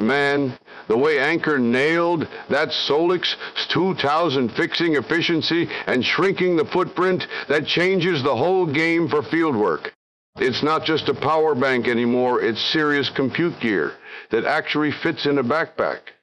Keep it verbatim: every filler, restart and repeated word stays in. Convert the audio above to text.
Man, the way Anker nailed that Solix two thousand fixing efficiency and shrinking the footprint, that changes the whole game for fieldwork. It's not just a power bank anymore, it's serious compute gear that actually fits in a backpack.